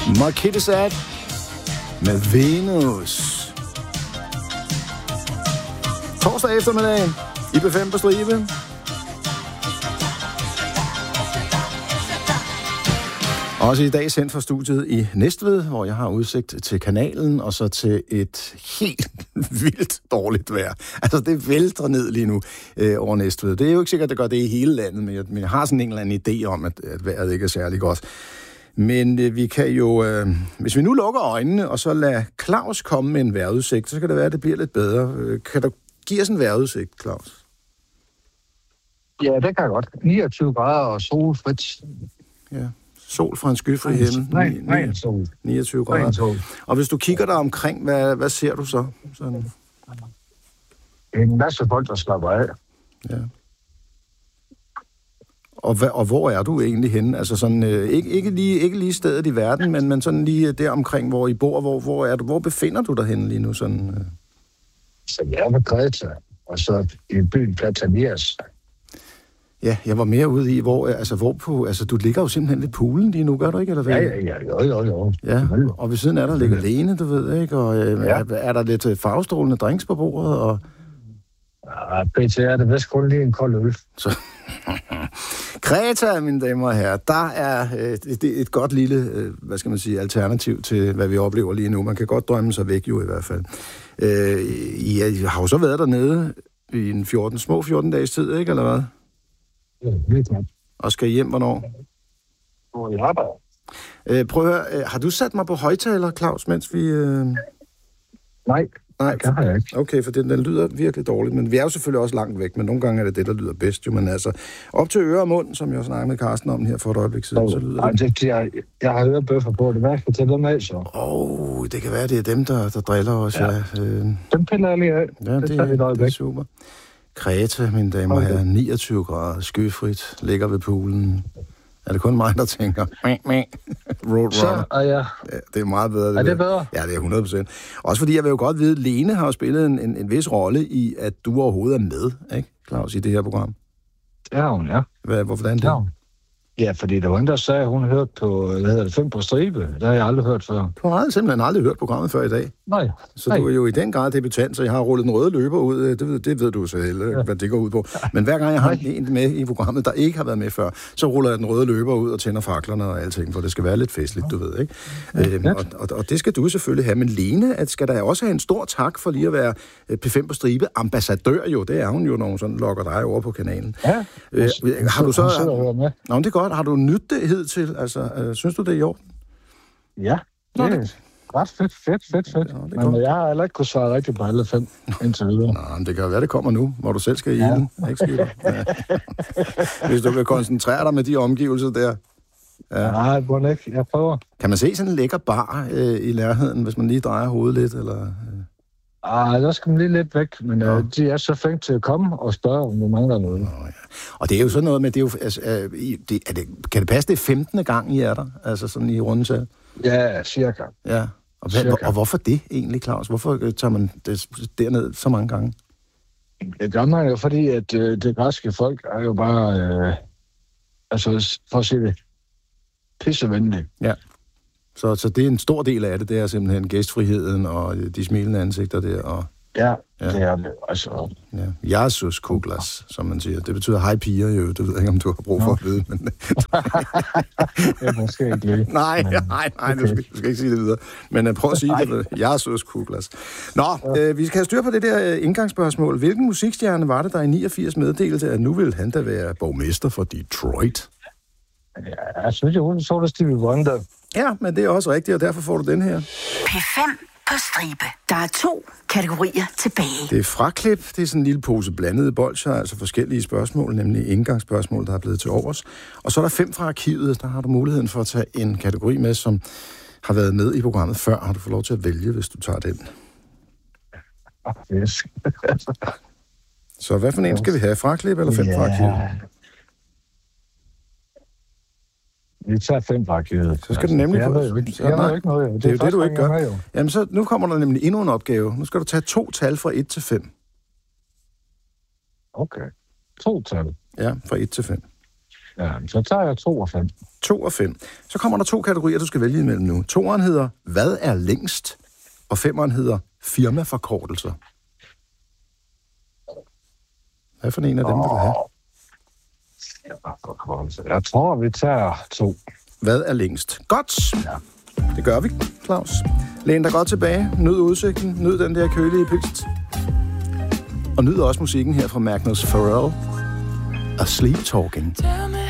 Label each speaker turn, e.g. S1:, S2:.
S1: Marquette med Venus. Torsdag eftermiddag i B5 på stribe. Også i dag sendt fra studiet i Næstved, hvor jeg har udsigt til kanalen, og så til et helt vildt dårligt vejr. Altså, det vælter ned lige nu over Næstved. Det er jo ikke sikkert, at det gør det i hele landet, men jeg har sådan en eller anden idé om, at vejret ikke er særlig godt. Men vi kan jo, hvis vi nu lukker øjnene, og så lader Claus komme med en vejrudsigt, så kan det være, at det bliver lidt bedre. Kan du give os en vejrudsigt, Claus?
S2: Ja, det kan jeg godt. 29 grader og solfrit.
S1: Ja. Sol fra en skyfri himmel.
S2: Nej, sol.
S1: 29 grader.
S2: Sol.
S1: Og hvis du kigger der omkring, hvad ser du så? Sådan.
S2: En masse folk, der slapper af.
S1: Ja. Og hvor er du egentlig henne? Altså sådan, ikke lige stedet i verden, men sådan lige der omkring, hvor I bor. Hvor er du? Hvor befinder du dig henne lige nu? Sådan,
S2: Så jeg er med Greta, og så i byen Platanias.
S1: Ja, jeg var mere ude i, hvor du ligger jo simpelthen ved poolen lige nu, gør du ikke? Eller hvad?
S2: Ja, jo.
S1: Ja, og ved siden af der ligger Lene, du ved, ikke? Og er der lidt farvestrålende drinks på bordet? Og...
S2: Ja, PT er det vist kun lige en kold øl.
S1: Så... Kreta, mine damer og herrer, der er et godt lille, alternativ til, hvad vi oplever lige nu. Man kan godt drømme sig væk jo i hvert fald. I har jo så været dernede i en 14 dages tid, ikke? Eller hvad?
S2: Ja, lidt godt.
S1: Og skal hjem, hvornår?
S2: Hvor jeg arbejder.
S1: Prøv at høre, har du sat mig på højtaler, Claus, mens vi...
S2: Nej, det har jeg ikke.
S1: Okay, for den lyder virkelig dårligt, men vi er jo selvfølgelig også langt væk, men nogle gange er det det, der lyder bedst jo, men altså, op til øre og mund, som jeg snakkede med Carsten om her for et øjeblik siden, så lyder det...
S2: Jeg har hørt bøffer på det, hvad skal til dem af, så?
S1: Det kan være, det er dem, der driller os, ja.
S2: Dem piller jeg lige af.
S1: Ja, det er super. Kreta, mine damer og herrer, 29 grader, skyfrit, ligger ved poolen. Er det kun mig, der tænker, Roadrunner?
S2: Så er jeg...
S1: Ja, det er meget bedre.
S2: Er det bedre?
S1: Ja, det er 100%. Også fordi jeg vil jo godt vide, at Lene har jo spillet en vis rolle i, at du overhovedet er med, ikke, Claus, i det her program?
S2: Det er hun, ja.
S1: Hvordan det?
S2: Ja. Ja, fordi der var en, der sagde, at hun hørte på, 5 på stribe. Det har jeg aldrig hørt før.
S1: Du har simpelthen aldrig hørt programmet før i dag?
S2: Nej.
S1: Så du er jo i den grad debutant, så jeg har rullet den røde løber ud. Det ved du selv, hvad det går ud på. Men hver gang jeg har en med i programmet, der ikke har været med før, så ruller jeg den røde løber ud og tænder faklerne og alting, for det skal være lidt festligt, du ved, ikke? Og det skal du selvfølgelig have. Men Lene, skal der også have en stor tak for lige at være P5 på stribe ambassadør jo. Det er hun jo, når hun sådan lokker dig over på kanalen.
S2: Ja.
S1: Har du så...
S2: Med.
S1: Nå, det er godt. Har du nydt det hidtil? Altså, synes du, det er i orden?
S2: Ja, det er ret fedt. Ja, men jeg har heller ikke kunnet svare rigtigt på alle 5 indtil videre.
S1: Nå, men det kan være, det kommer nu, hvor du selv skal i den. Ikke skidt? Ja. Hvis du vil koncentrere dig med de omgivelser der.
S2: Ja. Nej, hvor ikke. Jeg prøver.
S1: Kan man se sådan en lækker bar i nærheden, hvis man lige drejer hovedet lidt? Eller?
S2: Der skal man lige lidt væk, men de er så fængt til at komme og spørge, om du mangler noget.
S1: Ja. Og det er jo sådan noget med, det er jo, kan det passe, det er 15. gang, I er der? Altså sådan i rundetal?
S2: Ja, cirka.
S1: Ja, og hvorfor det egentlig, Claus? Hvorfor tager man det derned så mange gange?
S2: Det gør man jo, fordi at det græske folk er jo bare, for at sige det, pissevenlige.
S1: Ja. Så det er en stor del af det, det er simpelthen gæstfriheden og de smilende ansigter der. Og,
S2: ja, det er det. Altså.
S1: Ja. Jesus kuglas, som man siger. Det betyder hej piger jo. Det ved jeg ikke, om du har brug for at vide. Men...
S2: jeg måske ikke lige.
S1: Nej, okay. Du skal ikke sige det videre. Men prøv at sige det. Jesus kuglas. Nå, vi skal have styr på det der indgangsspørgsmål. Hvilken musikstjerne var det, der i 89 meddelte, at nu ville han da være borgmester for Detroit?
S2: Ja, jeg synes, hun så det Stevie Wonder.
S1: Ja, men det er også rigtigt, og derfor får du den her.
S3: P5 på stribe. Der er 2 kategorier tilbage.
S1: Det er fraklip. Det er sådan en lille pose blandede bolcher, altså forskellige spørgsmål, nemlig indgangsspørgsmål, der er blevet til overs. Og så er der 5 fra arkivet. Der har du muligheden for at tage en kategori med, som har været med i programmet før. Har du fået lov til at vælge, hvis du tager den?
S2: Yes.
S1: Så hvad for en skal vi have? Fraklip eller 5 fra arkivet?
S2: Vi tager 5 fra arkivet.
S1: Så skal den nemlig...
S2: Jeg ved jo ikke noget.
S1: Det er jo det, du ikke gør. Jamen, så nu kommer der nemlig endnu en opgave. Nu skal du tage 2 tal fra 1 til 5.
S2: Okay. 2 tal?
S1: Ja, fra 1 til 5.
S2: Ja, så tager jeg 2 og 5.
S1: 2 og 5. Så kommer der 2 kategorier, du skal vælge imellem nu. 2'eren hedder, hvad er længst? Og 5'eren hedder, firmaforkortelser. Hvad for en af dem vil du have?
S2: Jeg tror, vi tager 2.
S1: Hvad er længst? Godt!
S2: Ja.
S1: Det gør vi, Claus. Læn dig godt tilbage. Nyd udsigten. Nyd den der kølige pist. Og nyd også musikken her fra Magnus Pharrell. A Sleep Talking.